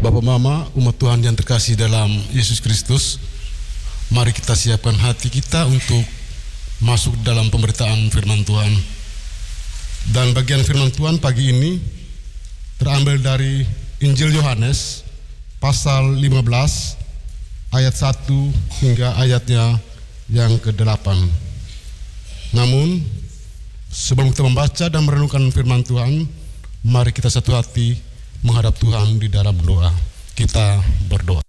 Bapak Mama, umat Tuhan yang terkasih dalam Yesus Kristus, mari kita siapkan hati kita untuk masuk dalam pemberitaan firman Tuhan. Dan bagian firman Tuhan pagi ini terambil dari Injil Yohanes pasal 15 ayat 1 hingga ayatnya yang ke-8. Namun sebelum kita membaca dan merenungkan firman Tuhan, mari kita satu hati menghadap Tuhan di dalam doa. Kita berdoa.